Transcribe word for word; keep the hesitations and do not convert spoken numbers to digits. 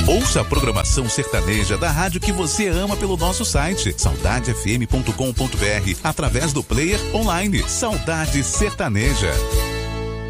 Ouça a programação sertaneja da rádio que você ama pelo nosso site saudade f m ponto com ponto b r através do player online Saudade Sertaneja.